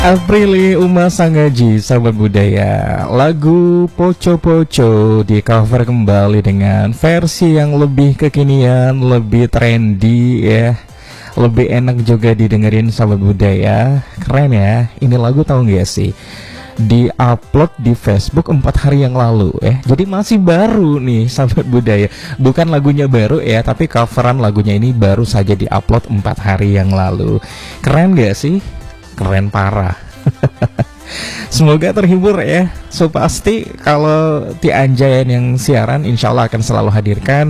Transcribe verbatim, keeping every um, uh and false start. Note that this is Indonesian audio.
Aprili Uma Sangaji, sahabat budaya. Lagu Poco Poco di cover kembali dengan versi yang lebih kekinian, lebih trendy ya. Lebih enak juga didengerin, sahabat budaya. Keren ya. Ini lagu tahu nggak sih? Di-upload di Facebook empat hari yang lalu ya. Jadi masih baru nih, sahabat budaya. Bukan lagunya baru ya, tapi coveran lagunya ini baru saja di-upload empat hari yang lalu. Keren gak sih? Keren parah. Semoga terhibur ya. So pasti kalau Ti Anjayan yang siaran insya Allah akan selalu hadirkan